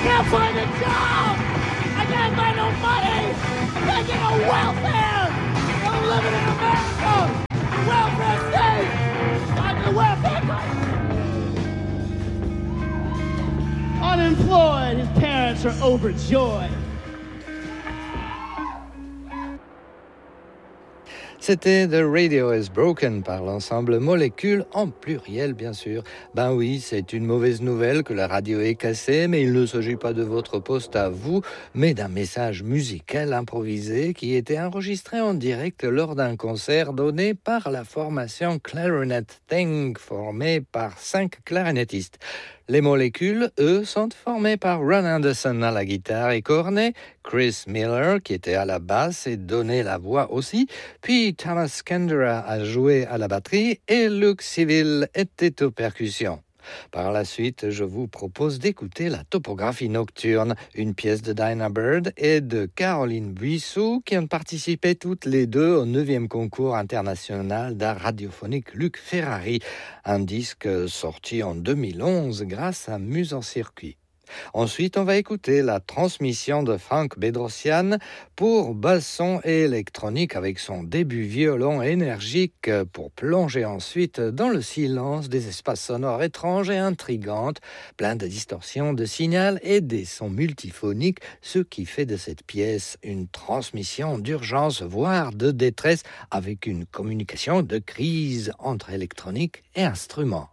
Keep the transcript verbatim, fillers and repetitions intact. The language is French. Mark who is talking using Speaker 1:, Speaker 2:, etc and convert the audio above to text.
Speaker 1: can't find a job. I can't find no money. I can't get no welfare. I'm living in America. Welfare state. I'm the welfare country. Unemployed, his parents are overjoyed.
Speaker 2: C'était The Radio is Broken par l'ensemble Molécule, en pluriel bien sûr. Ben oui, c'est une mauvaise nouvelle que la radio est cassée, mais il ne s'agit pas de votre poste à vous, mais d'un message musical improvisé qui était enregistré en direct lors d'un concert donné par la formation Clarinet Thing, formée par cinq clarinettistes. Les Molécules, eux, sont formés par Ron Anderson à la guitare et cornet, Chris Miller, qui était à la basse et donnait la voix aussi, puis Thomas Kendra a joué à la batterie et Luke Civil était aux percussions. Par la suite, je vous propose d'écouter la topographie nocturne, une pièce de Dinah Bird et de Caroline Buissou qui ont participé toutes les deux au neuvième concours international d'art radiophonique Luc Ferrari, un disque sorti en deux mille onze grâce à Muse en circuit. Ensuite, on va écouter la transmission de Frank Bedrosian pour basson et électronique avec son début violon énergique pour plonger ensuite dans le silence des espaces sonores étranges et intrigantes, plein de distorsions de signal et des sons multiphoniques, ce qui fait de cette pièce une transmission d'urgence, voire de détresse, avec une communication de crise entre électronique et instruments.